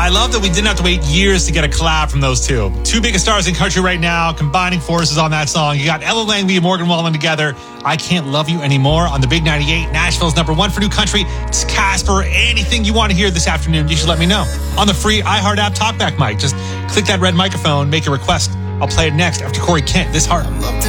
I love that we didn't have to wait years to get a collab from those two. Two biggest stars in country right now, combining forces on that song. You got Ella Langley and Morgan Wallen together. I Can't Love You Anymore on the Big 98. Nashville's #1 for new country. It's Casper. Anything you want to hear this afternoon, you should let me know. On the free iHeart app talkback mic, just click that red microphone, make a request. I'll play it next after Corey Kent, This Heart.